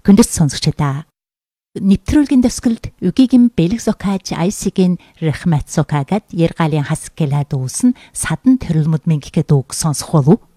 хүндэт сонсогчдаа. Нэвтрүүлгийн төгсгөлд үгийгэн бэлгсокааж айсигийн рахматсокагад яргалын хасгэлад uuсан садан төрөлмөд мингэхэд үг сонсох болов.